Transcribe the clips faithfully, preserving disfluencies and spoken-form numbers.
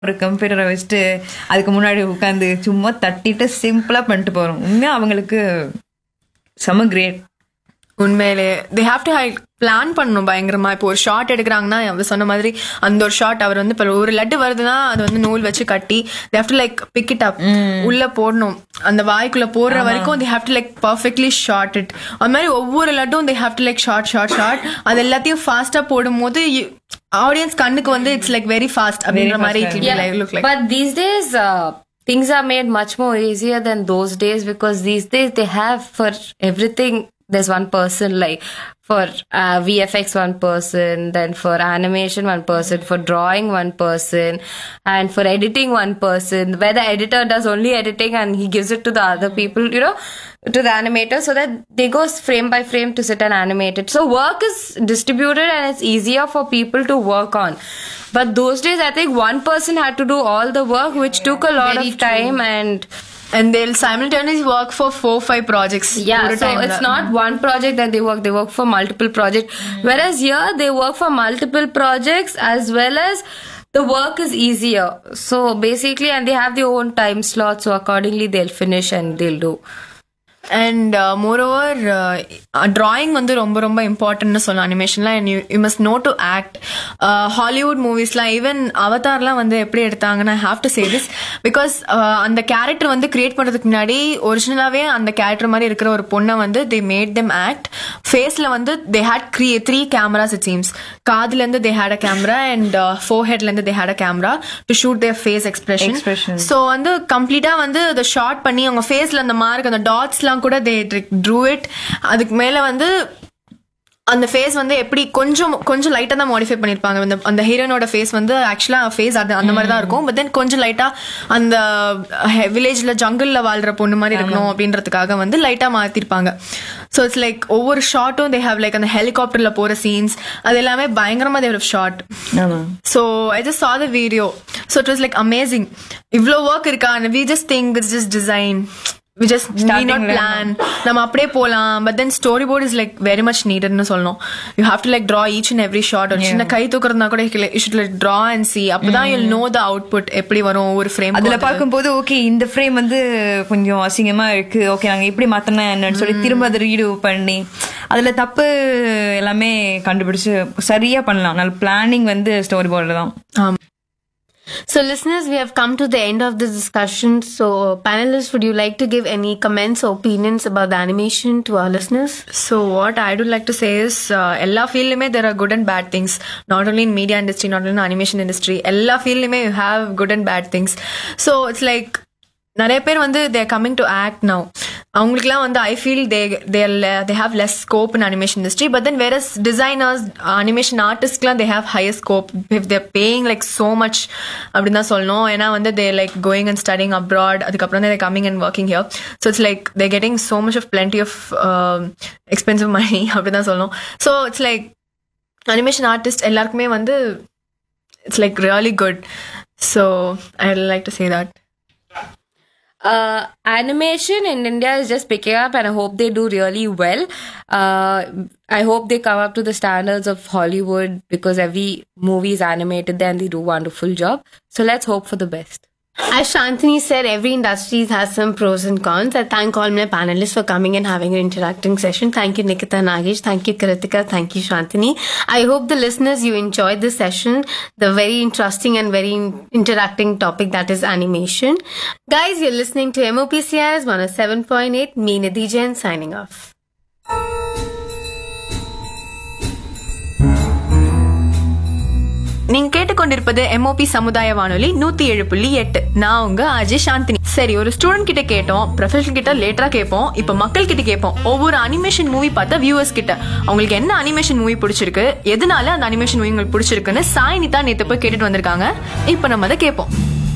ஒரு கம்ப்யூட்டரை வச்சுட்டு அதுக்கு முன்னாடி உட்காந்து சும்மா தட்டிட்டு சிம்பிளா பண்ணிட்டு போறோம். உண்மையா அவங்களுக்கு செம கிரேட். உண்மையிலே தே ஹாவ் டு பிளான் பண்ணணும் பயங்கரமா. இப்போ ஒரு ஷார்ட் எடுக்கிறாங்கன்னா அவர் சொன்ன மாதிரி அந்த ஒரு ஷார்ட் அவர் வந்து இப்போ ஒரு லட்டு வருதுன்னா அது வந்து நூல் வச்சு கட்டி they have to like big it up, உள்ள போடணும், அந்த வாய்க்குள்ள போடுற வரைக்கும் they have to like perfectly short it. அது மாதிரி ஒவ்வொரு லட்டும் they have to like short short short அது எல்லாத்தையும் ஃபாஸ்டா போடும் போது ஆடியன்ஸ் கண்ணுக்கு வந்து இட்ஸ் லைக் வெரி ஃபாஸ்ட் அப்படின்ற மாதிரி look like. But these days uh, things are made much more easier than those days, because these days they have for everything there's one person, like for uh, V F X one person, then for animation one person, for drawing one person, and for editing one person, where the editor does only editing and he gives it to the other people, you know, to the animator, so that they go frame by frame to sit and animate it. So work is distributed and it's easier for people to work on. But those days I think one person had to do all the work, which took a lot Very of time true. and And they'll simultaneously work for four, five projects. Yeah, so it's that. not one project that they work. They work for multiple projects. Mm. Whereas here, they work for multiple projects as well as the work is easier. So basically, and they have their own time slot. So accordingly, they'll finish and they'll do. And uh, moreover, uh, drawing வந்து ரொம்ப ரொம்ப இம்பார்ட்டன்ட்னு சொல்லலாம் அனிமேஷன்ல. And you you must know to act. Hollywood மூவிஸ்லாம் even அவதார்லாம் வந்து எப்படி எடுத்தாங்கன்னா I have to say this because அந்த character வந்து create பண்றதுக்கு முன்னாடி ஒரிஜினலாவே அந்த கேரக்டர் மாதிரி இருக்கிற ஒரு பொண்ணை வந்து தே மேட் தெம் ஆக்ட். ஃபேஸ்ல வந்து they had க்ரீ three cameras it seems. காதுல இருந்து they had a camera and four ஹெட்ல இருந்து they had a camera to shoot there face expression. So வந்து கம்ப்ளீட்டா வந்து அதை ஷார்ட் பண்ணி அவங்க ஃபேஸ்ல அந்த மார்க் அந்த டாட்ஸ்லாம் கூட they drew it. அதுக்கு மேல வந்து அந்த ஃபேஸ் வந்து எப்படி கொஞ்சம் கொஞ்சம் லைட்டா தான் மாடிஃபை பண்ணிருப்பாங்க. அந்த அந்த ஹீரோனோட ஃபேஸ் வந்து ஆக்சுவலா ஃபேஸ் அது அந்த மாதிரி தான் இருக்கும். பட் தென் கொஞ்சம் லைட்டா அந்த வில்லேஜ்ல ஜங்கிள்ல வாழ்ற பொண்ணு மாதிரி இருக்கணும் அப்படின்றதுக்காக வந்து லைட்டா மாத்திருப்பாங்க. ஸோ இட்ஸ் லைக் ஒவ்வொரு ஷார்ட்டும் தே ஹேவ் லைக் அந்த ஹெலிகாப்டர்ல போற சீன்ஸ் அது எல்லாமே பயங்கரமா they have short. So I just saw the video. So it was like amazing. இவ்ளோ ஒர்க் இருக்கா? we just think it's just design. We just need not plan. நம்ம அப்படியே போலாம். But then storyboard is like very much needed னு சொல்லணும். You have to like draw each and every shot. ஒரு சின்ன கை தூக்குறதுனா கூட you should like draw and see. அப்பதான் you'll know the output எப்படி வரும் ஒரு ஃப்ரேம். அதுல பாக்கும்போது ஓகே இந்த ஃப்ரேம் வந்து கொஞ்சம் அசிங்கமா இருக்கு, ஓகே நாங்க இப்படி மாத்தனா என்னன்னு சொல்லி திரும்ப அதை ரீடு பண்ணி அதுல தப்பு எல்லாமே கண்டுபிடிச்சு சரியா பண்ணலாம். நல்ல பிளானிங் வந்து ஸ்டோரி போர்டுல தான். ஆமா. So listeners, we have come to the end of this discussion. So panelists, would you like to give any comments or opinions about the animation to our listeners? So what I would like to say is uh, ella field mein there are good and bad things. Not only in media industry, not only in animation industry, ella field mein you have good and bad things. So it's like நிறைய பேர் வந்து they are coming to act now. அவங்களுக்குலாம் வந்து I feel they they have less scope in animation industry. But then வேற designers animation ஆர்டிஸ்ட்லாம் they have higher scope if there paying like so much அப்படின்னு தான் சொல்லணும். ஏன்னா வந்து they like going and ஸ்டடிஙங் abroad, அதுக்கப்புறம் தான் தே coming and working here. So it's like they getting so much of plenty of expensive மணி அப்படி தான் சொல்லணும். So it's like animation artist எல்லாருக்குமே வந்து it's like really good. So I like to say that. Uh, animation in India is just picking up, and I hope they do really well. Uh, I hope they come up to the standards of Hollywood, because every movie is animated there and they do a wonderful job. So let's hope for the best. As Shantini said, every industry has some pros and cons. I thank all my panelists for coming and having an interacting session. Thank you, Nikita, Nagesh. Thank you, Kritika. Thank you, Shantini. I hope the listeners, you enjoyed this session, the very interesting and very interacting topic that is animation. Guys, you're listening to M O P C R S one oh seven point eight. Me, Nidhi Jain, signing off. நீங்க கேட்டுக்கொண்டிருப்பது MOP சமுதாய வானொலி நூத்தி ஏழு புள்ளி எட்டு. நான் உங்க அஜய் சாந்தினி. சரி, ஒரு ஸ்டூடெண்ட் கிட்ட கேட்டோம், ப்ரொஃபஷனல் கிட்ட லேட்டரா கேட்போம், இப்ப மக்கள் கிட்ட கேட்போம். ஒவ்வொரு அனிமேஷன் மூவி பார்த்த வியூவர்ஸ் கிட்ட அவங்களுக்கு என்ன அனிமேஷன் மூவி பிடிச்சிருக்கு, எதனால அந்த அனிமேஷன் மூவி உங்களுக்கு பிடிச்சிருக்குன்னு சாய்னிதா நேத்து போய் கேட்டுட்டு வந்திருக்காங்க. இப்ப நம்ம அதை கேட்போம்.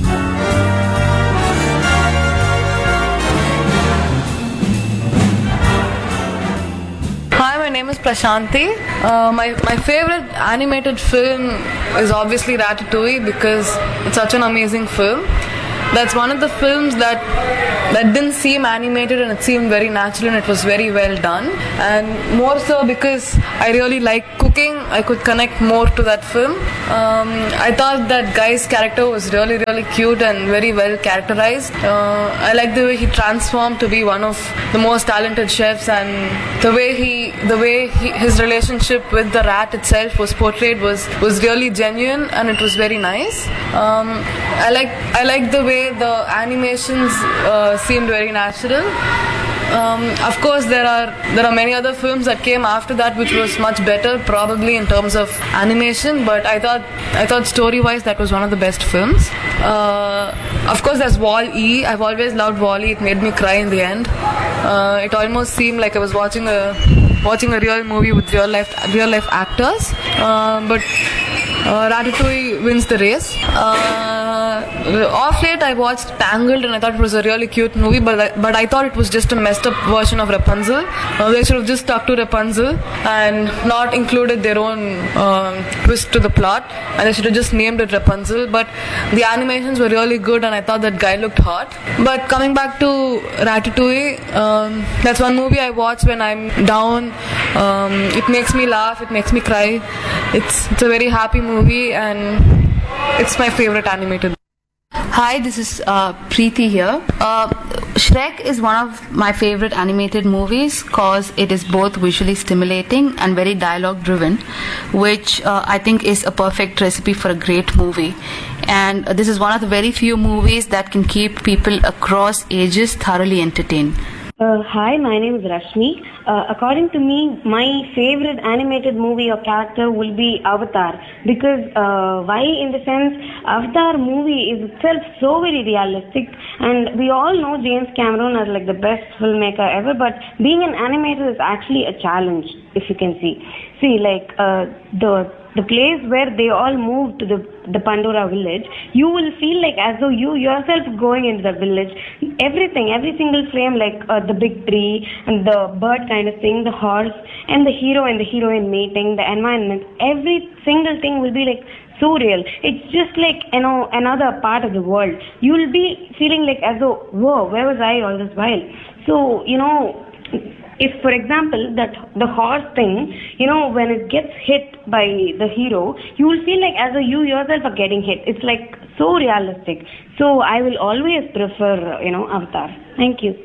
Hi, my name is Prashanti. Uh, my my favorite animated film is obviously Ratatouille, because it's such an amazing film. That's one of the films that that didn't seem animated, and it seemed very natural, and it was very well done. And more so because I really like cooking. thinking I could connect more to that film. Um, I thought that guy's character was really, really cute and very well characterized. Uh, I like the way he transformed to be one of the most talented chefs, and the way he, the way he, his relationship with the rat itself was portrayed was was really genuine, and it was very nice. Um, I like I like the way the animations uh, seemed very natural. Um, of course, there are there are many other films that came after that which was much better, probably in terms of animation. But I thought I thought story-wise that was one of the best films. Uh, of course, there's Wall-E. I've always loved Wall-E. It made me cry in the end. Uh, it almost seemed like I was watching a watching a real movie with real life real life actors. Uh, but uh, Ratatouille wins the race. Uh, off late, I watched Tangled, and I thought it was a really cute movie, but I, but I thought it was just a messed up version of Rapunzel. Uh, they should have just stuck to Rapunzel and not included their own um, twist to the plot, and they should have just named it Rapunzel. But the animations were really good, and I thought that guy looked hot. But coming back to Ratatouille, um, that's one movie I watch when I'm down. Um, it makes me laugh, it makes me cry. It's it's a very happy movie, and it's my favorite animated. Hi, this is uh, Preeti here. Uh, Shrek is one of my favorite animated movies because it is both visually stimulating and very dialogue driven, which uh, I think is a perfect recipe for a great movie. And uh, this is one of the very few movies that can keep people across ages thoroughly entertained. Uh, hi, my name is Rashmi. Uh, according to me, my favorite animated movie or character will be Avatar. Because, uh, why in the sense, Avatar movie is itself so very realistic, and we all know James Cameron as like the best filmmaker ever, but being an animator is actually a challenge, if you can see. See, like, uh, the the place where they all moved to the the Pandora village, you will feel like as though you yourself going into the village. Everything, every single frame, like uh, the big tree and the bird kind of thing, the horse and the hero and the heroine meeting, the environment, every single thing will be like so real. It's just like, you know, another part of the world. You'll be feeling like as though, whoa, where was I all this while? So, you know, if, for example, that the horse thing, you know, when it gets hit by the hero, you will feel like as though you yourself are getting hit. It's like so realistic. So I will always prefer, you know, Avatar. Thank you.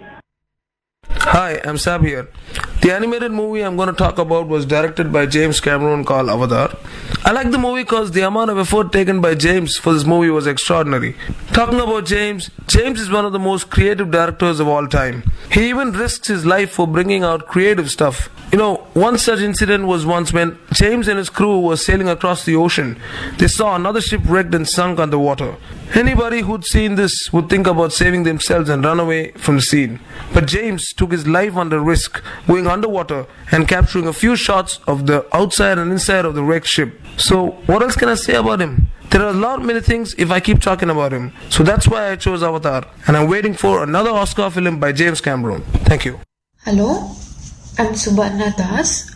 Hi, I'm Sab here. The animated movie I'm going to talk about was directed by James Cameron called Avatar. I like the movie because the amount of effort taken by James for this movie was extraordinary. Talking about James, James is one of the most creative directors of all time. He even risks his life for bringing out creative stuff. You know, one such incident was once when James and his crew were sailing across the ocean. They saw another ship wrecked and sunk underwater. Anybody who'd seen this would think about saving themselves and run away from the scene. But James took his life under risk, going underwater and capturing a few shots of the outside and inside of the wrecked ship. So, what else can I say about him? There are a lot many things if I keep talking about him. So that's why I chose Avatar. And I'm waiting for another Oscar film by James Cameron. Thank you. Hello, I'm Subarna Das.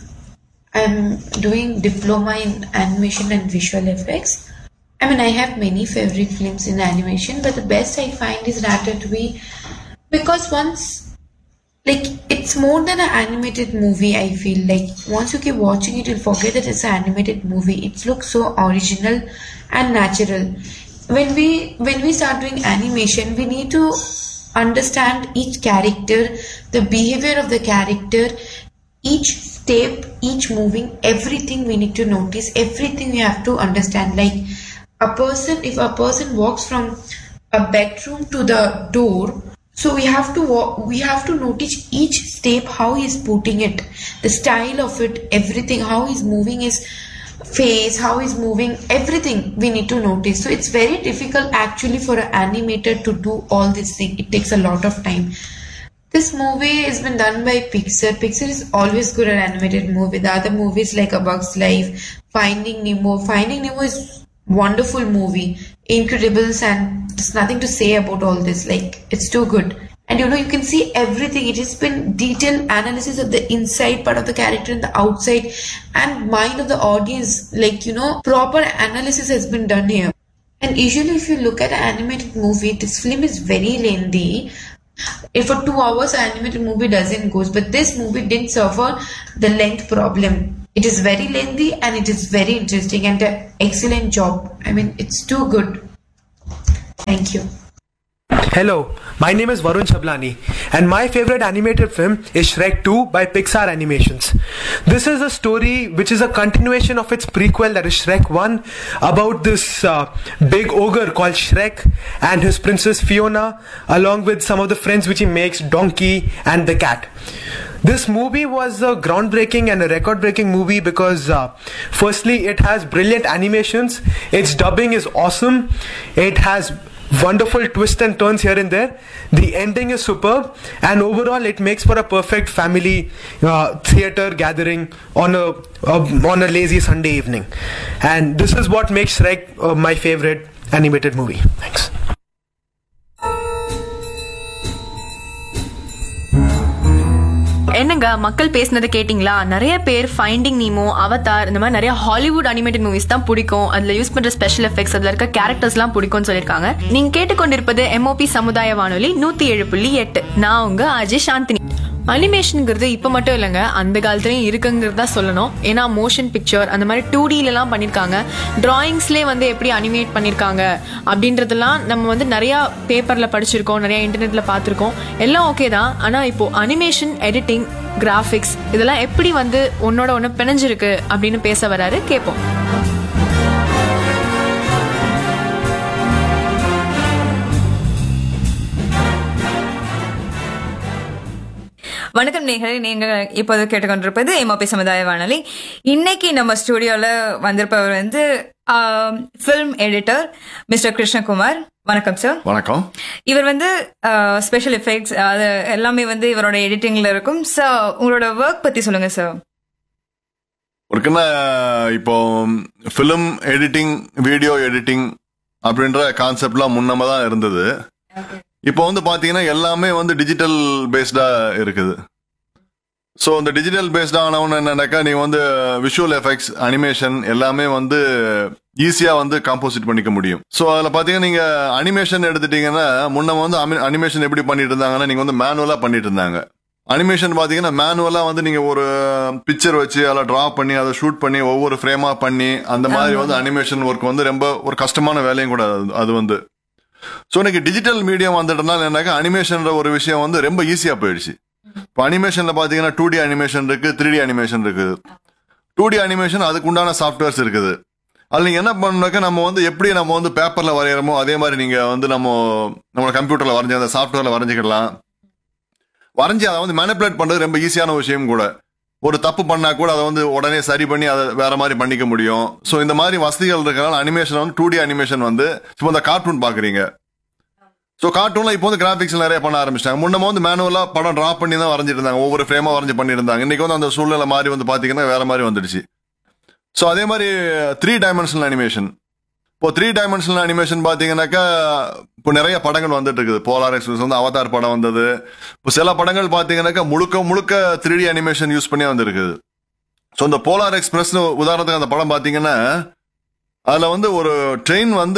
I'm doing diploma in animation and visual effects. I mean, I have many favorite films in animation, but the best I find is Ratatouille, because once, like, it's more than an animated movie. I feel like once you keep watching it, you'll forget that it's an animated movie. It looks so original and natural. When we when we start doing animation, we need to understand each character, the behavior of the character, each step, each moving, everything we need to notice, everything we have to understand. Like a person, if a person walks from a bedroom to the door, so we have to walk, we have to notice each step, how he's putting it, the style of it, everything, how he's moving his face, how he's moving, everything we need to notice. So it's very difficult actually for an animator to do all this thing. It takes a lot of time. This movie has been done by Pixar. Pixar is always good at animated movie. The other movies like A Bug's Life, Finding Nemo. Finding Nemo is wonderful movie. Incredibles, and there's nothing to say about all this. Like, it's too good. And you know, you can see everything. It has been detailed analysis of the inside part of the character and the outside and mind of the audience. Like, you know, proper analysis has been done here. And usually if you look at an animated movie, this film is very lengthy. If for two hours an animated movie doesn't go, but this movie didn't suffer the length problem. It is very lengthy and it is very interesting and an excellent job. I mean, it's too good. Thank you. Hello, my name is Varun Chablani and my favorite animated film is Shrek two by Pixar Animations. This is a story which is a continuation of its prequel, that is Shrek one, about this uh, big ogre called Shrek and his princess Fiona, along with some of the friends which he makes, Donkey and the cat. This movie was a groundbreaking and a record-breaking movie because uh, firstly it has brilliant animations, its dubbing is awesome, it has wonderful twists and turns here and there, the ending is superb, and overall it makes for a perfect family uh, theater gathering on a uh, on a lazy Sunday evening. And this is what makes Shrek uh, my favorite animated movie. Thanks. என்னங்க மக்கள் பேசினதை கேட்டிங்களா? நிறைய பேர் finding Nemo, Avatar, இந்த மாதிரி நிறைய Hollywood animated movies தான் பிடிக்கும், அதுல யூஸ் பண்ற ஸ்பெஷல் எஃபெக்ட்ஸ், அதுல இருக்க கேரக்டர்ஸ் எல்லாம் பிடிக்கும்னு சொல்லிருக்காங்க. நீங்க கேட்டுக்கொண்டிருப்பது எம்ஓபி சமுதாய வானொலி நூத்தி ஏழு புள்ளி எட்டு. நான் உங்க அஜய் சாந்தினி. அனிமேஷனுங்கிறது இப்ப மட்டும் இல்லைங்க, அந்த காலத்துலயும் இருக்குங்கிறது தான் சொல்லணும். ஏன்னா மோஷன் பிக்சர் அந்த மாதிரி டூ டில எல்லாம் பண்ணிருக்காங்க. டிராயிங்ஸ்லேயே வந்து எப்படி அனிமேட் பண்ணிருக்காங்க அப்படின்றதெல்லாம் நம்ம வந்து நிறைய பேப்பர்ல படிச்சிருக்கோம், நிறைய இன்டர்நெட்ல பார்த்திருக்கோம். எல்லாம் ஓகே தான். ஆனா இப்போ அனிமேஷன், எடிட்டிங், கிராபிக்ஸ் இதெல்லாம் எப்படி வந்து ஒன்னோட ஒன்னு பிணைஞ்சிருக்கு அப்படின்னு பேச வராரு. கேட்போம். வணக்கம் நேயர்களே, நீங்க இப்போது கேட்டுக்கொண்டிருப்பது எம்ஓபி சமுதாய வானொலி. இன்னைக்கு நம்ம ஸ்டுடியோல வந்திருப்பவர் வந்து ஃபில்ம் எடிட்டர் மிஸ்டர் கிருஷ்ணகுமார். வணக்கம் சார். வணக்கம். இவர் வந்து ஸ்பெஷல் எஃபெக்ட்ஸ் அது எல்லாமே வந்து இவரோட எடிட்டிங்ல இருக்கும். சார், உங்களோட ஒர்க் பத்தி சொல்லுங்க சார். ஒருக்குன்னா இப்போ ஃபிலிம் எடிட்டிங், வீடியோ எடிட்டிங் அப்படின்ற கான்செப்ட்லாம் முன்னமா தான் இருந்தது. இப்போ வந்து பாத்தீங்கன்னா எல்லாமே வந்து டிஜிட்டல் பேஸ்டா இருக்குது. ஸோ இந்த டிஜிட்டல் பேஸ்டா ஆனவன்னு என்னன்னாக்கா நீங்க வந்து விஷுவல் எஃபெக்ட்ஸ், அனிமேஷன் எல்லாமே வந்து ஈஸியா வந்து காம்போசிட் பண்ணிக்க முடியும். ஸோ அதில் பாத்தீங்கன்னா நீங்க அனிமேஷன் எடுத்துட்டீங்கன்னா முன்ன வந்து அனிமேஷன் எப்படி பண்ணிட்டு இருந்தாங்கன்னா நீங்க வந்து மேனுவலா பண்ணிட்டு இருந்தாங்க. அனிமேஷன் பாத்தீங்கன்னா மேனுவலா வந்து நீங்க ஒரு பிக்சர் வச்சு அதில் டிரா பண்ணி அதை ஷூட் பண்ணி ஒவ்வொரு ஃப்ரேமா பண்ணி அந்த மாதிரி வந்து அனிமேஷன் ஒர்க் வந்து ரொம்ப ஒரு கஷ்டமான வேலையும் கூட அது வந்து. ஸோ இன்னைக்கு டிஜிட்டல் மீடியம் வந்துட்டனால என்னக்கா அனிமேஷன் ஒரு விஷயம் வந்து ரொம்ப ஈஸியா போயிடுச்சு. இப்போ அனிமேஷன்ல பாத்தீங்கன்னா டூ டி அனிமேஷன் இருக்கு, த்ரீ டி அனிமேஷன் இருக்குது. டூ டி அனிமேஷன் அதுக்கு உண்டான சாஃப்ட்வேர்ஸ் இருக்குது. அதுல நீங்க என்ன பண்ணாக்கா நம்ம வந்து எப்படி நம்ம வந்து பேப்பர்ல வரைகிறோமோ அதே மாதிரி நீங்க வந்து நம்ம நம்ம கம்ப்யூட்டர்ல வரைஞ்சி அந்த சாஃப்ட்வேர்ல வரைஞ்சிக்கலாம். வரைஞ்சி அதை வந்து மேனிபுலேட் பண்றது ரொம்ப ஈஸியான விஷயம் கூட. ஒரு தப்பு பண்ணா கூட அதை வந்து உடனே சரி பண்ணி அதை வேற மாதிரி பண்ணிக்க முடியும். ஸோ இந்த மாதிரி வசதிகள் இருக்கிறனால அனிமேஷன் வந்து டூ டி அனிமேஷன் வந்து இப்போ இந்த கார்ட்டூன் பாக்குறீங்க. ஸோ கார்ட்டூன்ல இப்போ வந்து கிராபிக்ஸ் நிறைய பண்ண ஆரம்பிச்சிட்டாங்க. முன்னமா வந்து மேனுவலா படம் டிரா பண்ணி தான் வரைஞ்சிட்டு இருந்தாங்க, ஒவ்வொரு ஃப்ரேமா வரைஞ்சி பண்ணிருந்தாங்க. இன்னைக்கு வந்து அந்த சூழ்நிலை மாதிரி வந்து பாத்தீங்கன்னா வேற மாதிரி வந்துடுச்சு. ஸோ அதே மாதிரி த்ரீ டைமென்ஷனல் அனிமேஷன். இப்போ த்ரீ டைமென்ஷனல் அனிமேஷன் பாத்தீங்கன்னாக்கா இப்போ நிறைய படங்கள் வந்துட்டு இருக்குது. போலார் எக்ஸ்பிரஸ் வந்து அவதார் படம் வந்தது. இப்போ சில படங்கள் பாத்தீங்கன்னாக்கா முழுக்க முழுக்க த்ரீ டி அனிமேஷன் யூஸ் பண்ணி வந்துருக்குது. ஸோ இந்த போலார் எக்ஸ்பிரஸ் உதாரணத்துக்கு அந்த படம் பாத்தீங்கன்னா அதுல வந்து ஒரு ட்ரெயின் வந்து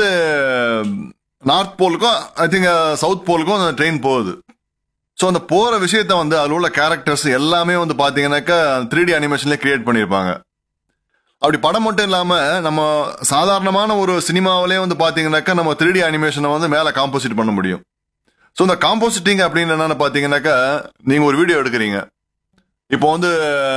நார்த் போலுக்கும் ஐ திங்க் சவுத் போலுக்கும் அந்த ட்ரெயின் போகுது. ஸோ அந்த போற விஷயத்த வந்து அதுல உள்ள கேரக்டர்ஸ் எல்லாமே வந்து பாத்தீங்கன்னாக்கா த்ரீ டி அனிமேஷன்ல கிரியேட் பண்ணிருப்பாங்க. அப்படி படம் மட்டும் இல்லாம நம்ம சாதாரணமான ஒரு சினிமாவிலே வந்து பாத்தீங்கன்னாக்கா நம்ம த்ரீ டி அனிமேஷனை வந்து மேல காம்போசிட் பண்ண முடியும். ஸோ இந்த காம்போசிட்டிங் அப்படின்னு என்னன்னு பாத்தீங்கன்னாக்கா நீங்க ஒரு வீடியோ எடுக்கிறீங்க. இப்போ வந்து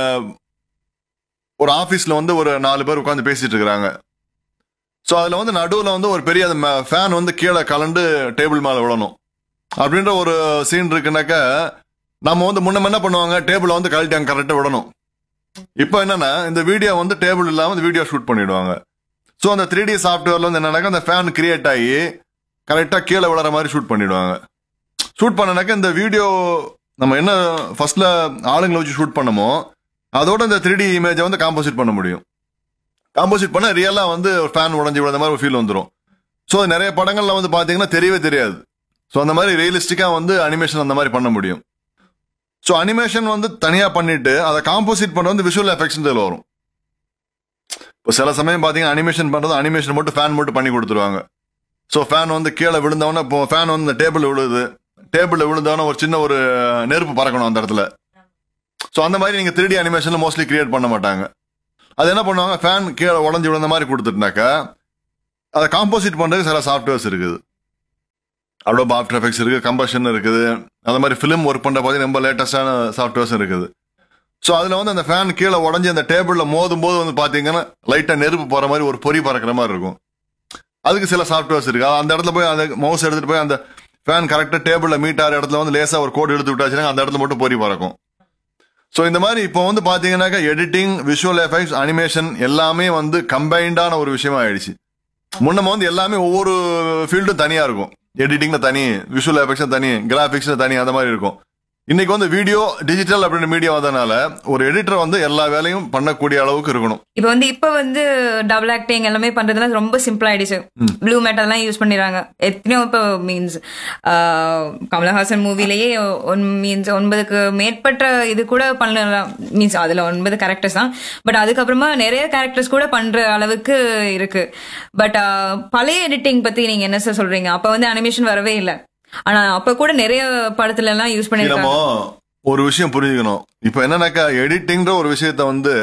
ஒரு ஆபீஸ்ல வந்து ஒரு நாலு பேர் உட்காந்து பேசிட்டு இருக்கிறாங்க. ஸோ அதுல வந்து நடுவில் வந்து ஒரு பெரிய ஃபேன் வந்து கீழே கலண்டு டேபிள் மேல விழணும் அப்படின்ற ஒரு சீன் இருக்குனாக்கா நம்ம வந்து முன்ன என்ன பண்ணுவாங்க, டேபிள வந்து கழட்டி அங்க கரெக்டா விடணும். இப்போ என்னன்னா இந்த வீடியோ வந்து டேபிள் இல்லாம இந்த வீடியோ ஷூட் பண்ணிடுவாங்க. ஸோ அந்த த்ரீ டி சாஃப்ட்வேர்ல வந்து என்னன்னாக்கா அந்த ஃபேன் கிரியேட் ஆகி கரெக்டா கீழே விழற மாதிரி ஷூட் பண்ணிடுவாங்க. ஷூட் பண்ணனாக்கா இந்த வீடியோ நம்ம என்ன ஃபர்ஸ்ட்ல ஆளுங்களை வச்சு ஷூட் பண்ணமோ அதோட இந்த த்ரீ டி இமேஜை வந்து காம்போசிட் பண்ண முடியும். காம்போசிட் பண்ண ரியலா வந்து ஒரு ஃபேன் உடஞ்சி விழுந்த மாதிரி ஒரு ஃபீல் வந்துடும். ஸோ நிறைய படங்கள்ல வந்து பாத்தீங்கன்னா தெரியவே தெரியாது. ஸோ அந்த மாதிரி ரியலிஸ்டிக்கா வந்து அனிமேஷன் அந்த மாதிரி பண்ண முடியும். ஸோ அனிமேஷன் வந்து தனியா பண்ணிட்டு அதை காம்போசிட் பண்ண வந்து விஷுவல் எஃபெக்ட்ஸ் இதில் வரும். இப்போ சில சமயம் பாத்தீங்கன்னா அனிமேஷன் பண்றது அனிமேஷன் மட்டும் ஃபேன் மட்டும் பண்ணி கொடுத்துருவாங்க. ஸோ ஃபேன் வந்து கீழே விழுந்தவொன்னே இப்போ ஃபேன் வந்து டேபிள் விழுது, டேபிள்ல விழுந்தவொன்னே ஒரு சின்ன ஒரு நெருப்பு பறக்கணும் அந்த இடத்துல. ஸோ அந்த மாதிரி நீங்க த்ரீ டி அனிமேஷன்ல மோஸ்ட்லி கிரியேட் பண்ண மாட்டாங்க. அது என்ன பண்ணுவாங்க, ஃபேன் கீழே உடஞ்சி விழுந்த மாதிரி கொடுத்துட்டுனாக்கா அதை காம்போசிட் பண்ணுறதுக்கு சில சாஃப்ட்வேர்ஸ் இருக்குது. அடோப் ஆஃப்டர் எஃபெக்ட்ஸ் இருக்குது, கம்பஷன் இருக்குது, அந்த மாதிரி ஃபிலிம் ஒர்க் பண்ணுற பார்த்தீங்கன்னா ரொம்ப லேட்டஸ்டான சாஃப்ட்வேர்ஸ் இருக்குது. ஸோ அதில் வந்து அந்த ஃபேன் கீழே உடஞ்சி அந்த டேபிளில் மோதும் போது வந்து பார்த்தீங்கன்னா லைட்டாக நெருப்பு போகிற மாதிரி ஒரு பொறி பறக்கிற மாதிரி இருக்கும். அதுக்கு சில சாஃப்ட்வேர்ஸ் இருக்குது. அந்த இடத்துல போய் அந்த மவுஸ் எடுத்துகிட்டு போய் அந்த ஃபேன் கரெக்டாக டேபிளில் மீட் ஆகிற இடத்துல வந்து லேசாக ஒரு கோடு எடுத்து விட்டாச்சுன்னா அந்த இடத்துல மட்டும் பொறி பறக்கும். ஸோ இந்த மாதிரி இப்போ வந்து பார்த்தீங்கன்னாக்கா எடிட்டிங், விஷுவல் எஃபெக்ட்ஸ், அனிமேஷன் எல்லாமே வந்து கம்பைண்டான ஒரு விஷயமா ஆயிடுச்சு. முன்னம வந்து எல்லாமே ஒவ்வொரு ஃபீல்டும் தனியாக இருக்கும். எடிட்டிங்ல தனி, விஷுவல் எஃபெக்ட்ஸ்ல தனி, கிராஃபிக்ஸ்ல தனி, அந்த மாதிரி இருக்கும். இன்னைக்கு வந்து வீடியோ டிஜிட்டல் அப்படின்ற மீடியா வந்தனால ஒரு எடிட்டர் வந்து எல்லா வேலையும் பண்ணக்கூடிய அளவுக்கு இருக்கணும். இப்போ வந்து இப்ப வந்து டபுள் ஆக்டிங் எல்லாமே பண்றதுலாம் ரொம்ப சிம்பிள் ஆயிடுச்சு. ப்ளூ மேட் எல்லாம் யூஸ் பண்ணிடுறாங்க. எத்தனையோ இப்போ மீன்ஸ் கமலஹாசன் மூவிலேயே மீன்ஸ் ஒன்பதுக்கு மேற்பட்ட இது கூட பண்ணலாம். மீன்ஸ் அதுல ஒன்பது கேரக்டர்ஸ் தான், பட் அதுக்கப்புறமா நிறைய கேரக்டர்ஸ் கூட பண்ற அளவுக்கு இருக்கு. பட் பழைய எடிட்டிங் பத்தி நீங்க என்ன சார் சொல்றீங்க? அப்ப வந்து அனிமேஷன் வரவே இல்லை, ஆனா அப்ப கூட நிறைய படத்துல எல்லாம் யூஸ் பண்ணிருக்காங்க. ஒரு விஷயம் புரிஞ்சுக்கணும். இப்ப என்னன்னாக்கா எடிட்டிங்ன்ற ஒரு விஷயத்த வந்து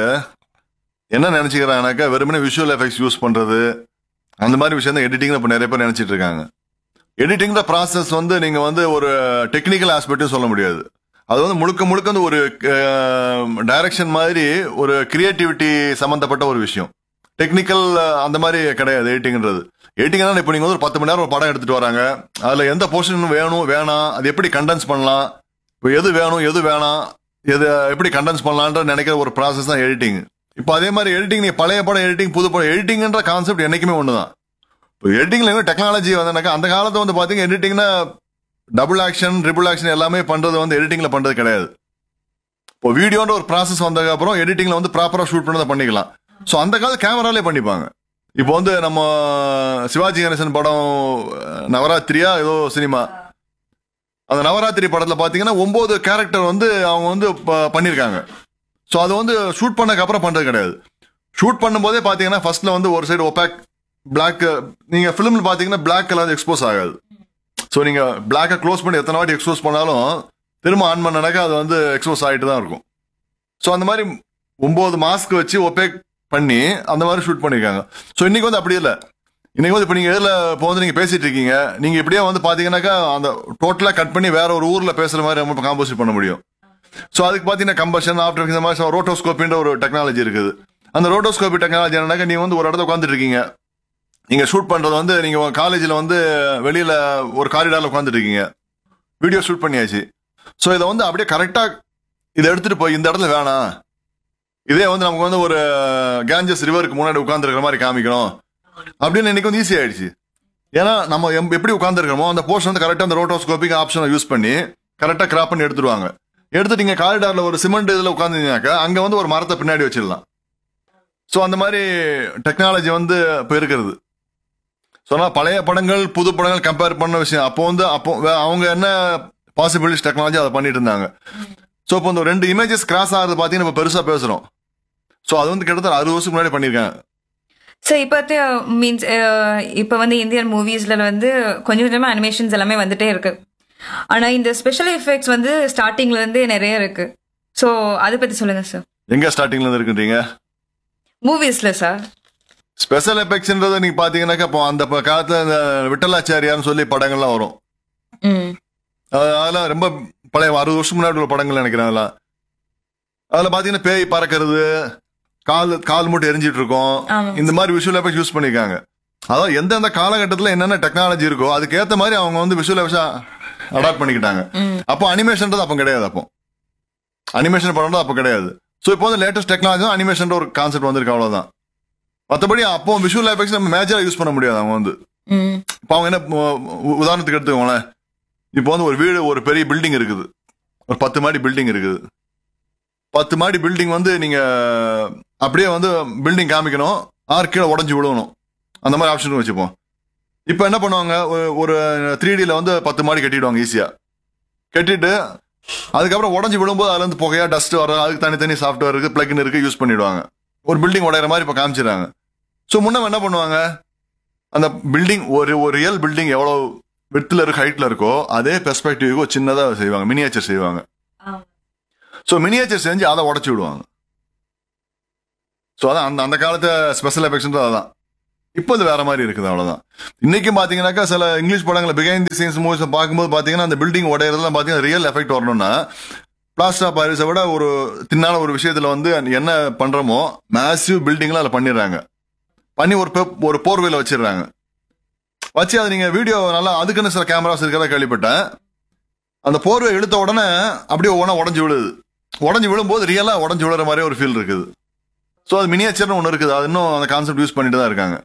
என்ன நினைச்சுக்கிறாங்கனாக்கா வெறுமனே விஷுவல் எஃபெக்ட்ஸ் யூஸ் பண்றது அந்த மாதிரி விஷயம் தான் எடிட்டிங் இப்ப நிறைய பேர் நினைச்சிட்டு இருக்காங்க. எடிட்டிங்ற ப்ராசஸ் வந்து நீங்க வந்து ஒரு டெக்னிக்கல் ஆஸ்பெக்ட்டும் சொல்ல முடியாது. அது வந்து முழுக்க முழுக்க வந்து ஒரு டைரக்ஷன் மாதிரி ஒரு கிரியேட்டிவிட்டி சம்பந்தப்பட்ட ஒரு விஷயம். டெக்னிக்கல் அந்த மாதிரி கிடையாது எடிட்டிங்ன்றது. எடிட்டிங் இப்போ நீங்க வந்து ஒரு பத்து மணி நேரம் ஒரு படம் எடுத்துட்டு வராங்க, அதுல எந்த போர்ஷன் வேணும் வேணாம், அது எப்படி கண்டென்ஸ் பண்ணலாம், இப்போ எது வேணும் எது வேணாம், எது எப்படி கண்டென்ஸ் பண்ணலான்ற நினைக்கிற ஒரு ப்ராசஸ் தான் எடிட்டிங். இப்போ அதே மாதிரி எடிட்டிங் நீ பழைய படம் எடிட்டிங், புது படம் எடிட்டிங்ன்ற கான்செப்ட் என்னைக்குமே ஒண்ணுதான். இப்போ எடிட்டிங்ல டெக்னாலஜி வந்தனாக்கா அந்த காலத்தை வந்து பாத்தீங்க எடிட்டிங்னா டபுள் ஆக்ஷன், ட்ரிபிள் ஆக்ஷன் எல்லாமே பண்றது வந்து எடிட்டிங்ல பண்றது கிடையாது. இப்போ வீடியோன்ற ஒரு ப்ராசஸ் வந்ததுக்கு அப்புறம் எடிட்டிங்ல வந்து ப்ராப்பரா ஷூட் பண்ணதை பண்ணிக்கலாம். ஸோ அந்த காலத்து கேமராலே பண்ணிப்பாங்க. இப்போ வந்து நம்ம சிவாஜி கணேசன் படம் நவராத்திரியா ஏதோ சினிமா, அந்த நவராத்திரி படத்துல பாத்தீங்கன்னா ஒன்பது கேரக்டர் வந்து அவங்க வந்து பண்ணிருக்காங்க. ஸோ அது வந்து ஷூட் பண்ணக்கு அப்புறம் பண்றது கிடையாது. ஷூட் பண்ணும் போதே பாத்தீங்கன்னா ஃபர்ஸ்ட்ல வந்து ஒரு சைடு ஒபாக் பிளாக், நீங்க பிலிம்ல பாத்தீங்கன்னா பிளாக் கலர் எக்ஸ்போஸ் ஆகாது. ஸோ நீங்க பிளாக்கை க்ளோஸ் பண்ணி எத்தனை வாட்டி எக்ஸ்போஸ் பண்ணாலும் திரும்ப ஆன் பண்ணனாக்கா அது வந்து எக்ஸ்போஸ் ஆகிட்டு தான் இருக்கும். ஸோ அந்த மாதிரி ஒன்பது மாஸ்க் வச்சு ஒபேக் பண்ணி அந்த மாதிரி ஷூட் பண்ணிருக்காங்க. ஸோ இன்னைக்கு வந்து அப்படி இல்லை. இன்னைக்கு வந்து இப்போ நீங்க எதில் இப்போ வந்து நீங்க பேசிட்டு இருக்கீங்க, நீங்க இப்படியே வந்து பாத்தீங்கன்னாக்கா அந்த டோட்டலா கட் பண்ணி வேற ஒரு ஊர்ல பேசுற மாதிரி நம்ம காம்போசிட் பண்ண முடியும். ஸோ அதுக்கு பாத்தீங்கன்னா கம்பஷன், ஆஃப்டர் இந்த மாதிரி ரோட்டோஸ்கோப்பின்ற ஒரு டெக்னாலஜி இருக்குது. அந்த ரோட்டோஸ்கோபி டெக்னாலஜி என்னன்னாக்கா நீங்க வந்து ஒரு இடத்துல உட்காந்துட்டு இருக்கீங்க, நீங்க ஷூட் பண்றது வந்து நீங்க காலேஜ்ல வந்து வெளியில ஒரு காரிடார்ல உட்காந்துட்டு இருக்கீங்க, வீடியோ ஷூட் பண்ணியாச்சு. ஸோ இதை வந்து அப்படியே கரெக்டா இதை எடுத்துட்டு போய் இந்த இடத்துல வேணாம், இதே வந்து நமக்கு வந்து ஒரு கேஞ்சஸ் ரிவருக்கு முன்னாடி உட்காந்துருக்கிற மாதிரி காமிக்கணும் அப்படின்னு இன்னைக்கு வந்து ஈஸி ஆயிடுச்சு. ஏன்னா நம்ம எப்படி உட்காந்துருக்கோமோ அந்த போர்ஷன் வந்து கரெக்டாக அந்த ரோட்டோஸ்கோபிக் ஆப்ஷனை யூஸ் பண்ணி கரெக்டாக கிராப் பண்ணி எடுத்துருவாங்க. எடுத்துட்டு நீங்க காரிடார்ல ஒரு சிமெண்ட் இதில் உட்காந்துருந்தாக்கா அங்கே வந்து ஒரு மரத்தை பின்னாடி வச்சிடலாம். ஸோ அந்த மாதிரி டெக்னாலஜி வந்து இப்போ இருக்கிறது. சொன்னா பழைய படங்கள் புது படங்கள் கம்பேர் பண்ண விஷயம் அப்போ வந்து அப்போ அவங்க என்ன பாசிபிலிட்டிஸ் டெக்னாலஜி அதை பண்ணிட்டு இருந்தாங்க. ஸோ இப்போ இந்த ரெண்டு இமேஜஸ் கிராஸ் ஆகிறது பார்த்தீங்கன்னா இப்போ பெருசாக பேசுகிறோம். ஸோ அது வந்து கிட்டத்தட்ட அறுபது வருஷத்துக்கு முன்னாடி பண்ணியிருக்காங்க. ஸோ இப்போ மீன்ஸ் இப்போ வந்து இந்தியன் மூவிஸ்ல வந்து கொஞ்சம் கொஞ்சமாக அனிமேஷன்ஸ் எல்லாமே வந்துட்டே இருக்கு. ஆனால் இந்த ஸ்பெஷல் எஃபெக்ட்ஸ் வந்து ஸ்டார்டிங்ல இருந்து நிறைய இருக்கு. ஸோ அதை பற்றி சொல்லுங்க சார். எங்க ஸ்டார்டிங்ல இருந்து இருக்குன்றீங்க? மூவிஸ்ல சார் ஸ்பெஷல் எஃபெக்ட்ஸ்ன்றது நீங்க பாத்தீங்கன்னாக்கா இப்போ அந்த காலத்துல இந்த விட்டலாச்சாரியான்னு சொல்லி படங்கள்லாம் வரும். அதெல்லாம் ரொம்ப பழைய அறுபது வருஷம் முன்னாடி உள்ள படங்கள் நினைக்கிறேன். அதெல்லாம் அதுல பாத்தீங்கன்னா பேய் பறக்கிறது, கால் கால் மட்டும் எரிஞ்சிட்டு இருக்கும், இந்த மாதிரி விஷுவல் எஃபெக்ட் யூஸ் பண்ணிருக்காங்க. அதாவது எந்தெந்த காலகட்டத்தில் என்னென்ன டெக்னாலஜி இருக்கோ அதுக்கு ஏற்ற மாதிரி அவங்க வந்து விஷுவல் எஃபெக்ட் அடாப்ட் பண்ணிக்கிட்டாங்க. அப்போ அனிமேஷன்றது அப்போ கிடையாது. அப்போ அனிமேஷன் பண்றது அப்போ கிடையாது. ஸோ இப்போ வந்து லேட்டஸ்ட் டெக்னாலஜி தான் அனிமேஷன் ஒரு கான்செப்ட் வந்திருக்கு, அவ்வளவுதான். மற்றபடி அப்போ விஷுவல் எஃபெக்ட்ஸ் நம்ம மேஜரா யூஸ் பண்ண முடியாது. அவங்க வந்து இப்போ அவங்க என்ன உதாரணத்துக்கு எடுத்துக்கோங்களேன், இப்போ வந்து ஒரு வீடு, ஒரு பெரிய பில்டிங் இருக்குது, ஒரு பத்து மாடி பில்டிங் இருக்குது. பத்து மாடி பில்டிங் வந்து நீங்க அப்படியே வந்து பில்டிங் காமிக்கணும், ஆறு கீழே உடஞ்சி விழுவணும், அந்த மாதிரி ஆப்ஷன் வச்சுப்போம். இப்போ என்ன பண்ணுவாங்க, ஒரு த்ரீ டில வந்து பத்து மாடி கட்டிடுவாங்க ஈஸியா. கட்டிட்டு அதுக்கப்புறம் உடஞ்சி விழும்போது அதுல இருந்து புகையா டஸ்ட் வர, அதுக்கு தனித்தனி சாஃப்ட்வேர் இருக்கு, பிளக்இன் இருக்கு, யூஸ் பண்ணிடுவாங்க. ஒரு பில்டிங் உடையிற மாதிரி இப்போ காமிச்சிடுறாங்க. ஸோ முன்ன என்ன பண்ணுவாங்க, அந்த பில்டிங் ஒரு ஒரு ரியல் பில்டிங் எவ்வளோ விட்ல இருக்கு, ஹைட்ல இருக்கோ அதே பெர்ஸ்பெக்டிவ்க்கு சின்னதாக செய்வாங்க, மினியேச்சர் செய்வாங்க. ஸோ மினியேச்சர் செஞ்சு அதை உடச்சி விடுவாங்க. ஸோ அதான் அந்த அந்த காலத்து ஸ்பெஷல் எஃபெக்ட்ஸ் அதான். இப்போ அது வேற மாதிரி இருக்குது, அவ்வளவுதான். இன்னைக்கு பாத்தீங்கன்னாக்கா சில இங்கிலீஷ் படங்களை பிஹைண்ட் தி சீன்ஸ் மூவிஸ் பார்க்கும்போது பாத்தீங்கன்னா அந்த பில்டிங் உடையறதுலாம் பாத்தீங்கன்னா ரியல் எஃபெக்ட் வரணும்னா பிளாஸ்டர் ஆஃப் பாரிஸை விட ஒரு தின்னான ஒரு விஷயத்துல வந்து என்ன பண்றோமோ மேசிவ் பில்டிங்லாம் அதில் பண்ணிடுறாங்க. பண்ணி ஒரு ஒரு போர்வையில வச்சிடுறாங்க. வச்சு அதை நீங்க வீடியோ நல்லா அதுக்குன்னு சில கேமராஸ் இருக்கிறதா கேள்விப்பட்டேன். அந்த போர்வை இழுத்த உடனே அப்படியே ஒவ்வொன்றா உடஞ்சி விழுது. உடஞ்சி விழும்போது ரியலா உடஞ்சி விழுற மாதிரி ஒரு ஃபீல் இருக்குது. ஸோ அது மினியேச்சர்னு ஒன்று இருக்குது. அது இன்னும் அந்த கான்செப்ட் யூஸ் பண்ணிட்டு தான் இருக்காங்க.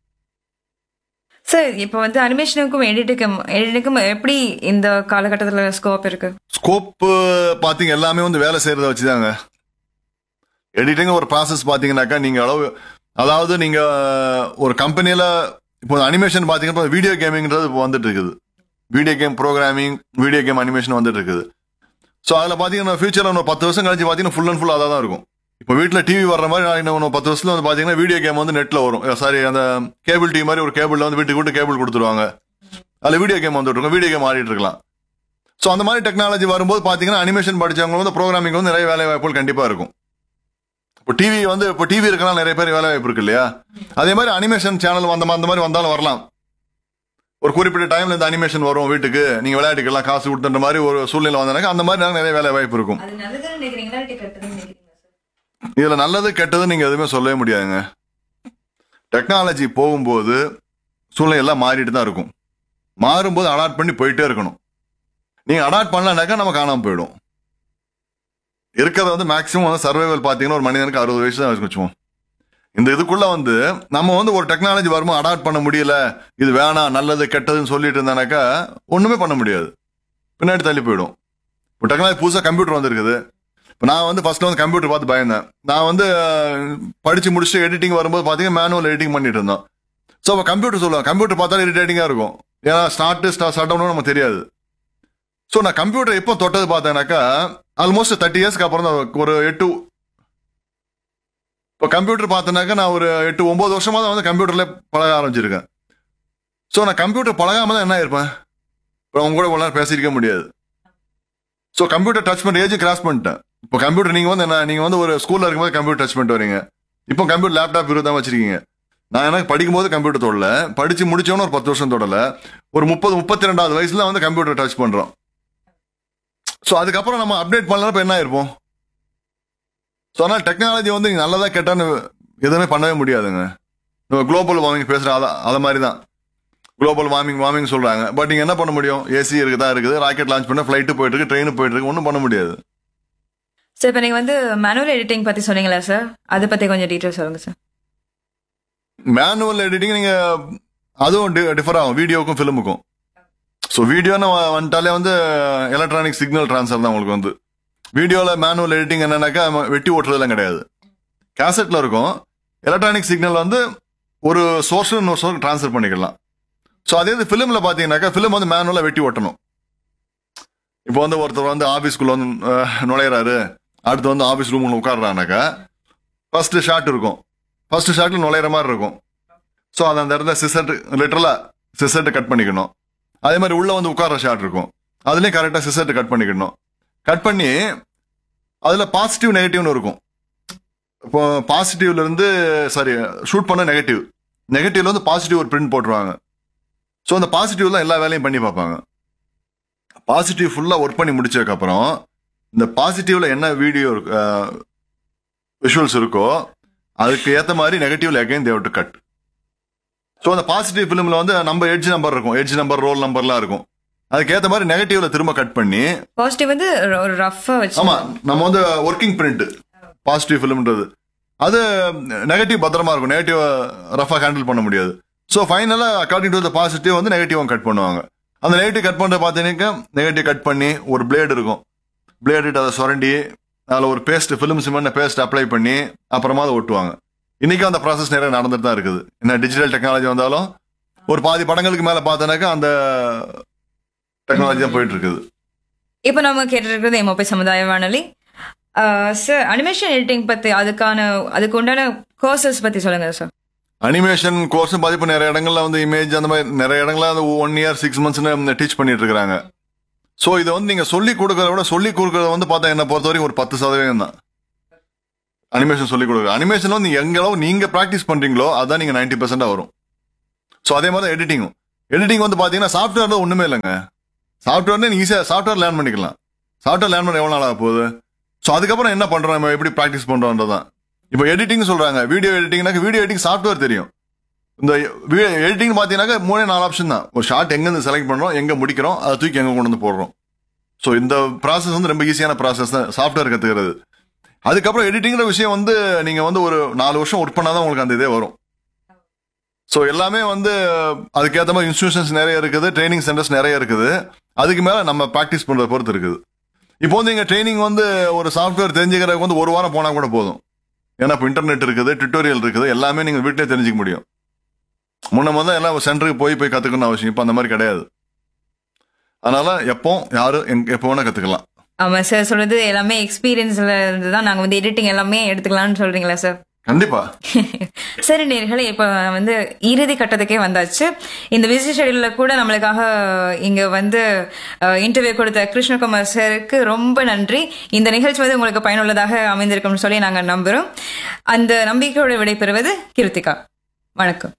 சார் இப்போ வந்து அனிமேஷனுக்கும் எடிட்டுக்கும் எடிட்டுக்கும் எப்படி இந்த காலகட்டத்தில் ஸ்கோப் இருக்கு? ஸ்கோப் பாத்தீங்க எல்லாமே வந்து வேலை செய்யறத வச்சுதாங்க. எடிட்டிங் ஒரு ப்ராசஸ் பாத்தீங்கன்னாக்கா நீங்க அளவு அதாவது நீங்க ஒரு கம்பெனியில இப்போ அனிமேஷன் பாத்தீங்கன்னா வீடியோ கேமிங்ன்றது இப்போ வந்துட்டு இருக்குது. Video game programming, video game animation வந்துட்டு இருக்குது. ஸோ அதில் பாத்தீங்கன்னா ஃபியூச்சர்ல ஒரு பத்து வருஷம் கழிச்சு பாத்தீங்கன்னா ஃபுல் அண்ட் ஃபுல் அதான் தான் இருக்கும். இப்போ வீட்டில் டிவி வர்ற மாதிரி இன்னும் பத்து வருஷத்துல வந்து பாத்தீங்கன்னா வீடியோ கேம் வந்து நெட்ல வரும். சாரி, அந்த கேபிள் டிவி மாதிரி ஒரு கேபிள்ல வந்து வீட்டுக்கு வீட்டு கேபிள் கொடுத்துருவாங்க. அதில் வீடியோ கேம் வந்துட்டு இருக்கும். வீடியோ கேம் ஆடிட்டு இருக்கலாம். ஸோ அந்த மாதிரி டெக்னாலஜி வரும்போது பாத்தீங்கன்னா அனிமேஷன் படிச்சவங்க வந்து ப்ரோக்ராமிங் வந்து நிறைய வேலை வாய்ப்புகள் கண்டிப்பா இருக்கும். இப்போ டிவி வந்து இப்போ டிவி இருக்கலாம், நிறைய பேர் வேலை வாய்ப்பு இருக்கு இல்லையா? அதே மாதிரி அனிமேஷன் சேனல் அந்த அந்த மாதிரி வந்தாலும் வரலாம். ஒரு குறிப்பிட்ட டைம்ல இந்த அனிமேஷன் வரும் வீட்டுக்கு, நீங்க விளையாட்டுக்கெல்லாம் காசு கொடுத்துன்ற மாதிரி ஒரு சூழ்நிலை வந்தாக்க அந்த மாதிரி நிறைய வேலை வாய்ப்பு இருக்கும். இதுல நல்லது கெட்டது நீங்க எதுவுமே சொல்லவே முடியாதுங்க. டெக்னாலஜி போகும்போது சூழ்நிலை எல்லாம் மாறிட்டு தான் இருக்கும். மாறும்போது அடாப்ட் பண்ணி போயிட்டே இருக்கணும். நீங்க அடாப்ட் பண்ணலனாக்கா நம்ம காணாம போயிடும். இருக்கிறத வந்து மேக்சிமம் வந்து சர்வைவல் பாத்தீங்கன்னா ஒரு மனிதனுக்கு அறுபது வயசு தான் வச்சுக்குவோம். இந்த இதுக்குள்ள வந்து நம்ம வந்து ஒரு டெக்னாலஜி வரும்போது அடாப்ட் பண்ண முடியல, இது வேணாம் நல்லது கெட்டதுன்னு சொல்லிட்டு இருந்தானாக்கா ஒண்ணுமே பண்ண முடியாது, பின்னாடி தள்ளி போயிடும். இப்போ டெக்னாலஜி புதுசாக கம்ப்யூட்டர் வந்துருக்குது. இப்போ நான் வந்து ஃபர்ஸ்ட்ல வந்து கம்ப்யூட்டர் பார்த்து பயந்தேன். நான் வந்து படிச்சு முடிச்சுட்டு எடிட்டிங் வரும்போது பார்த்தீங்கன்னா மேனுவல் எடிட்டிங் பண்ணிட்டு இருந்தோம். ஸோ அப்போ கம்ப்யூட்டர் சொல்லுவாங்க, கம்ப்யூட்டர் பார்த்தாலும் இரிட்டேட்டிங்காக இருக்கும். ஏன்னா ஸ்டார்ட் ஸ்டார்ட் டவுன் நமக்கு தெரியாது. ஸோ நான் கம்ப்யூட்டர் எப்போ தொட்டது பார்த்தேன்னாக்கா ஆல்மோஸ்ட் தேர்ட்டி இயர்ஸ்க்கு அப்புறம் தான். ஒரு எட்டு இப்போ கம்ப்யூட்டர் பார்த்தேனாக்கா நான் ஒரு எட்டு ஒன்பது வருஷமா தான் வந்து கம்ப்யூட்டர்ல பழக ஆரம்பிச்சிருக்கேன். ஸோ நான் கம்ப்யூட்டர் பழகாம தான் என்ன இருப்பேன், இப்போ அவங்க கூட இவ்வளோ நேரம் பேசியிருக்க முடியாது. ஸோ கம்ப்யூட்டர் டச் பண்ண ஏஜ் கிராஸ் பண்ணிட்டேன். இப்போ கம்ப்யூட்டர் நீங்க வந்து என்ன, நீங்க வந்து ஒரு ஸ்கூல்ல இருக்கும்போது கம்ப்யூட்டர் டச் பண்ணிட்டு வரீங்க. இப்போ கம்ப்யூட்டர் லேப்டாப் இருபது தான் வச்சிருக்கீங்க. நான் எனக்கு படிக்கும்போது கம்ப்யூட்டர் தொடல, படிச்சு முடிச்சோன்னு ஒரு பத்து வருஷம் தொடல, ஒரு முப்பது முப்பத்தி ரெண்டாவது வயசுல வந்து கம்ப்யூட்டர் டச் பண்றோம். ஸோ அதுக்கப்புறம் நம்ம அப்டேட் பண்ணலாம், இப்போ என்ன ஆயிருப்போம். ஸோ அதனால டெக்னாலஜி வந்து நல்லதா கெட்டான்னு எதுவுமே பண்ணவே முடியாதுங்க. குளோபல் வார்மிங் பேசுற அதை மாதிரி தான் குளோபல் வார்மிங் வார்மிங் சொல்றாங்க. பட் நீங்க என்ன பண்ண முடியும், ஏசி இருக்குதா இருக்குது, ராக்கெட் லான்ச் பண்ண, ஃபிளைட்டு போயிட்டு இருக்கு, ட்ரெயின் போயிட்டு இருக்கு, ஒன்றும் பண்ண முடியாது. சார் இப்போ நீங்க வந்து மேனுவல் எடிட்டிங் பத்தி சொன்னீங்களா சார், அதை பத்தி கொஞ்சம் டீட்டெயில் சொல்லுங்க சார். மேனுவல் எடிட்டிங் நீங்க அதுவும் டிஃபர் ஆகும் வீடியோக்கும் ஃபிலிமுக்கும். ஸோ வீடியோன்னு வந்துட்டாலே வந்து எலக்ட்ரானிக் சிக்னல் டிரான்ஸ்ஃபர் தான் உங்களுக்கு வந்து. வீடியோவில் மேனுவல் எடிட்டிங் என்னன்னாக்கா வெட்டி ஓட்டுறதுலாம் கிடையாது, கேசட்ல இருக்கும். எலக்ட்ரானிக் சிக்னல் வந்து ஒரு சோர்ஸ் இன்னொரு சோர்ஸ் டிரான்ஸ்ஃபர் பண்ணிக்கலாம். ஸோ அதே இது ஃபிலிம்ல பார்த்தீங்கன்னாக்கா ஃபிலிம் வந்து மேனுவலாக வெட்டி ஓட்டணும். இப்போ வந்து ஒருத்தர் வந்து ஆஃபீஸ்க்குள்ள வந்து நுழையிறாரு, அடுத்து வந்து ஆஃபீஸ் ரூம் உட்காடுறானாக்கா ஃபர்ஸ்ட் ஷாட் இருக்கும். ஃபர்ஸ்ட் ஷாட்ல நுழையிற மாதிரி இருக்கும். ஸோ அது அந்த இடத்துல சிசர்ட் லிட்டரலா சிசர்ட் கட் பண்ணிக்கணும். அதே மாதிரி உள்ள வந்து உட்கார்ற ஷாட் இருக்கும், அதுலயும் கரெக்டாக சிசர்ட் கட் பண்ணிக்கணும். கட் பண்ணி அதுல பாசிட்டிவ் நெகட்டிவ்னு இருக்கும். இப்போ பாசிட்டிவ்ல இருந்து சாரி ஷூட் பண்ண நெகட்டிவ், நெகட்டிவ்ல வந்து பாசிட்டிவ் ஒரு பிரிண்ட் போட்டுருவாங்க. ஸோ அந்த பாசிட்டிவ் தான் எல்லா வேலையும் பண்ணி பார்ப்பாங்க. பாசிட்டிவ் ஃபுல்லா ஒர்க் பண்ணி முடிச்சதுக்கு அப்புறம் இந்த பாசிட்டிவ்ல என்ன வீடியோ விஷுவல்ஸ் இருக்கோ அதுக்கு ஏற்ற மாதிரி நெகட்டிவ்ல again they've to cut. So அந்த பாசிட்டிவ் ஃபிலிம்ல வந்து நம்ம எட்ஜ் நம்பர் இருக்கும், எட்ஜ் நம்பர் ரோல் நம்பர்லாம் இருக்கும். அதுக்கு ஏற்ற மாதிரி நெகட்டிவ்ல திரும்ப கட் பண்ணி பாசிட்டிவ் வந்து ஒரு ரஃபா வச்சு, ஆமா நம்ம வந்து ஒர்க்கிங் பிரிண்ட் பாசிட்டிவ் ஃபிலிம்ன்றது அது நெகட்டிவ் பத்திரமா இருக்கும், நெகட்டிவ் ரஃபா ஹேண்டில் பண்ண முடியாது. ஸோ ஃபைனலா அக்கார்டிங் டு த பாசிட்டிவ் வந்து நெகட்டிவ் கட் பண்ணுவாங்க. அந்த நெகட்டிவ் கட் பண்ற பார்த்தீங்கன்னா நெகட்டிவ் கட் பண்ணி ஒரு பிளேடு இருக்கும், பிளேடு அதை சுரண்டி அதில் ஒரு paste film cement paste apply பண்ணி அப்புறமா அதை ஒட்டுவாங்க. இன்னைக்கு அந்த ப்ராசஸ் நிறைய நடந்துட்டு தான் இருக்குது. என்ன டிஜிட்டல் டெக்னாலஜி வந்தாலும் ஒரு பாதி படங்களுக்கு மேல பார்த்தோன்னாக்கா அந்த டெக்னாலஜி தான் போயிட்டு இருக்குது. இப்போ நம்ம கேட்டு இருக்கிறது எம்ஓபி சமுதாய வானொலி. சார் அனிமேஷன் எடிட்டிங் பத்தி அதுக்கான அதுக்கு உண்டான கோர்சஸ் பத்தி சொல்லுங்க சார். அனிமேஷன் கோர்ஸ் பாதிப்பு நிறைய இடங்கள்ல வந்து இமேஜ் அந்த மாதிரி நிறைய இடங்கள்ல வந்து ஒன் இயர் சிக்ஸ் மந்த்ஸ்னு டீச் பண்ணிட்டு இருக்காங்க. ஸோ இதை வந்து நீங்க சொல்லி கொடுக்கறத விட சொல்லி கொடுக்கறத வந்து பார்த்தா என்ன பொறுத்த வரைக்கும் ஒரு பத்து சதவீதம் தான். அனிமேஷன் சொல்லி கொடுக்குற அனிமேஷன் வந்து எங்க அளவு நீங்க பிராக்டிஸ் பண்றீங்களோ அதான் நீங்க நைன்டி பெர்சென்டா வரும். ஸோ அதே மாதிரி எடிட்டிங்கும் எடிட்டிங் வந்து பாத்தீங்கன்னா சாஃப்ட்வேர்ல ஒண்ணுமே இல்லைங்க. சாஃப்ட்வேர்னு நீங்க ஈஸியா சாஃப்ட்வேர் லேர்ன் பண்ணிக்கலாம். சாஃப்ட்வேர் லேர்ன் பண்ண எவ்வளவு நாள் ஆக போகுது? ஸோ அதுக்கப்புறம் என்ன பண்றோம், நம்ம எப்படி ப்ராக்டிஸ் பண்றோம்ன்றதான். இப்போ எடிட்டிங் சொல்றாங்க, வீடியோ எடிட்டிங்னாக்க வீடியோ எடிட்டிங் சாஃப்ட்வேர் தெரியும். இந்த எடிட்டிங் பாத்தீங்கன்னா மூணே நாலு ஆப்ஷன் தான். ஒரு ஷார்ட் எங்க இருந்து செலக்ட் பண்றோம், எங்க முடிக்கிறோம், அதை தூக்கி எங்க கொண்டு வந்து போடுறோம். ஸோ இந்த ப்ராசஸ் வந்து ரொம்ப ஈஸியான ப்ராசஸ் தான் சாஃப்ட்வேர் கத்துக்கிறது. அதுக்கப்புறம் எடிட்டிங்கிற விஷயம் வந்து நீங்க வந்து ஒரு நாலு வருஷம் ஒர்க் பண்ணாதான் உங்களுக்கு அந்த இதே வரும். ஸோ எல்லாமே வந்து அதுக்கேற்ற மாதிரி இன்ஸ்டிடியூஷன்ஸ் நிறைய இருக்குது, ட்ரைனிங் சென்டர்ஸ் நிறைய இருக்குது. அதுக்கு மேல நம்ம ப்ராக்டிஸ் பண்றத பொறுத்து இருக்குது. இப்போ வந்து இங்க ட்ரைனிங் வந்து ஒரு சாஃப்ட்வேர் தெரிஞ்சுக்கிறதுக்கு வந்து ஒரு வாரம் போனா கூட போதும். ஏன்னா இப்போ இன்டர்நெட் இருக்குது, டுட்டோரியல் இருக்குது, எல்லாமே நீங்க வீட்டிலே தெரிஞ்சுக்க முடியும். முன்ன வந்து எல்லாம் சென்டருக்கு போய் போய் கத்துக்கணும்னு அவசியம் இப்போ அந்த மாதிரி கிடையாது. அதனால எப்போ யாரும் எப்போ வேணா கத்துக்கலாம். ஆமா சார், சொல்றது எல்லாமே எக்ஸ்பீரியன்ஸ்ல இருந்து தான் நாங்க வந்து எடிட்டிங் எல்லாமே எடுத்துக்கலாம்னு சொல்றீங்களா சார்? கண்டிப்பா. சரி நேயர்களே, இப்ப வந்து இறுதி கட்டத்துக்கே வந்தாச்சு. இந்த பிஸி ஷெட்யூல்ல கூட நம்மளுக்காக இங்க வந்து இன்டர்வியூ கொடுத்த கிருஷ்ணகுமார் சாருக்கு ரொம்ப நன்றி. இந்த நிகழ்ச்சி வந்து உங்களுக்கு பயனுள்ளதாக அமைந்திருக்கும்னு சொல்லி நாங்க நம்புறோம். அந்த நம்பிக்கையோட விடைபெறுவது கிருத்திகா. வணக்கம்.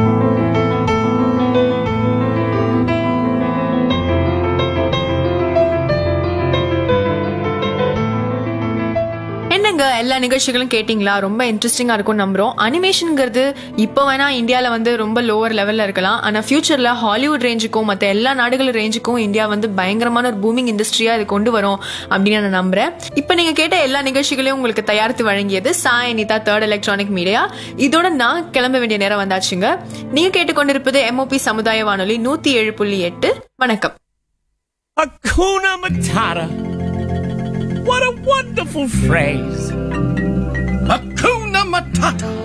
எல்லா நிகழ்ச்சிகளும் கேட்டீங்களா? ரொம்ப இன்ட்ரெஸ்டிங்கா இருக்கும் நம்புறோம். அனிமேஷன்ங்கிறது இப்போ வேணா இந்தியால வந்து ரொம்ப லோவர் லெவல்ல இருக்கலாம், ஆனா ஃபியூச்சர்ல ஹாலிவுட் ரேஞ்சுக்கும் மற்ற எல்லா நாடுகள் ரேஞ்சுக்கும் இந்தியா வந்து பயங்கரமான ஒரு பூமிங் இண்டஸ்ட்ரியா இது கொண்டு வரும் அப்படின்னு நான் நம்புறேன். இப்ப நீங்க கேட்ட எல்லா நிகழ்ச்சிகளையும் உங்களுக்கு தயாரித்து வழங்கியது Sai Anitha, third electronic media. இதோட நான் கிளம்ப வேண்டிய நேரம் வந்தாச்சுங்க. நீங்க கேட்டுக்கொண்டிருப்பது எம்ஓபி சமுதாய வானொலி நூத்தி ஏழு புள்ளி எட்டு. வணக்கம். Hakuna Matata. What a wonderful phrase. Hakuna Matata.